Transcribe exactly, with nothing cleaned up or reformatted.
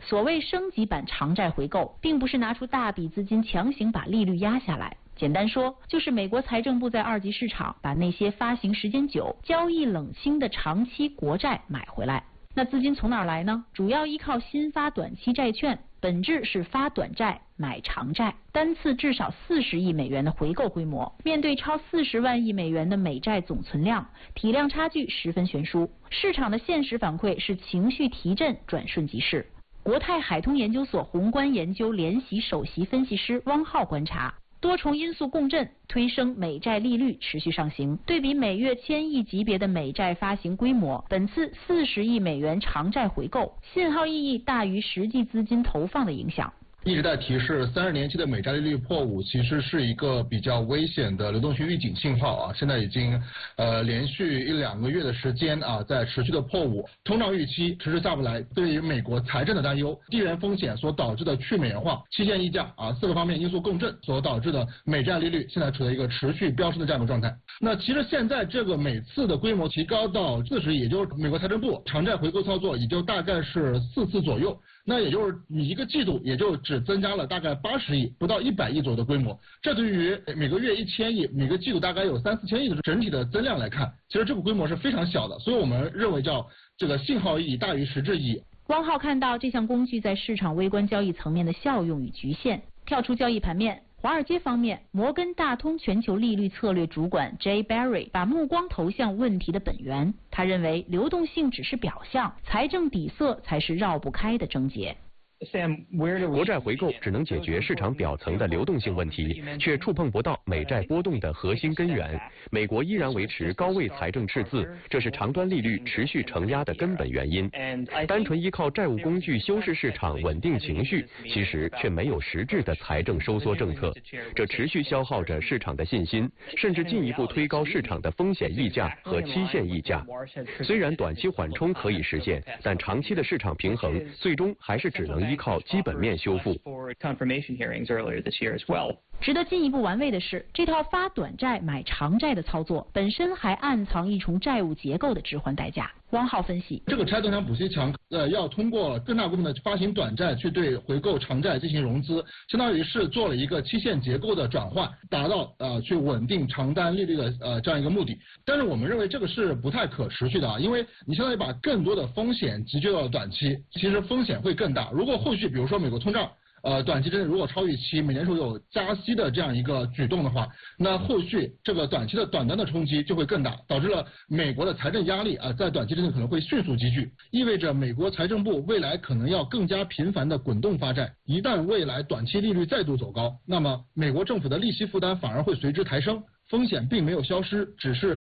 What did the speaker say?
所谓升级版长债回购，并不是拿出大笔资金强行把利率压下来。简单说，就是美国财政部在二级市场把那些发行时间久、交易冷清的长期国债买回来。那资金从哪儿来呢？主要依靠新发短期债券，本质是发短债买长债，单次至少四十亿美元的回购规模。面对超四十万亿美元的美债总存量，体量差距十分悬殊。市场的现实反馈是情绪提振转瞬即逝。国泰海通研究所宏观研究联席首席分析师汪浩观察，多重因素共振，推升美债利率持续上行。对比每月千亿级别的美债发行规模，本次四十亿美元长债回购，信号意义大于实际资金投放的影响。 一直在提示三十年期的美债利率破五，其实是一个比较危险的流动性预警信号啊。现在已经呃连续一两个月的时间啊，在持续的破五，通胀预期迟迟下不来，对于美国财政的担忧，地缘风险所导致的去美元化、期限溢价啊四个方面因素共振所导致的美债利率现在处在一个持续飙升的这样的状态。那其实现在这个每次的规模提高到四十亿，也就是美国财政部长债回购操作也就大概是四次左右。那也就是你一个季度也就只增加了大概八十亿，不到一百亿左右的规模。这对于每个月一千亿，每个季度大概有三四千亿的整体的增量来看，其实这个规模是非常小的。所以我们认为叫这个信号意义大于实质意义。 汪浩看到这项工具在市场微观交易层面的效用与局限，跳出交易盘面。华尔街方面，摩根大通全球利率策略主管 Jay Barry 把目光投向问题的本源。他认为，流动性只是表象，财政底色才是绕不开的症结。 国债回购只能解决市场表层的流动性问题，却触碰不到美债波动的核心根源。美国依然维持高位财政赤字，这是长端利率持续承压的根本原因。单纯依靠债务工具修饰市场稳定情绪，其实却没有实质的财政收缩政策，这持续消耗着市场的信心，甚至进一步推高市场的风险溢价和期限溢价。虽然短期缓冲可以实现，但长期的市场平衡最终还是只能依依靠基本面修复。 值得进一步玩味的是，这套发短债买长债的操作本身还暗藏一重债务结构的置换代价。汪浩分析， 这个拆断墙补习墙，呃，要通过更大部分的发行短债去对回购长债进行融资，相当于是做了一个期限结构的转换，达到呃去稳定长单利率的呃这样一个目的。但是我们认为这个是不太可持续的啊，因为你相当于把更多的风险集聚到了短期，其实风险会更大。如果后续比如说美国通胀呃，短期之内如果超预期，美联储有加息的这样一个举动的话，那后续这个短期的短单的冲击就会更大，导致了美国的财政压力啊、呃，在短期之内可能会迅速积聚，意味着美国财政部未来可能要更加频繁的滚动发债。一旦未来短期利率再度走高，那么美国政府的利息负担反而会随之抬升。风险并没有消失，只是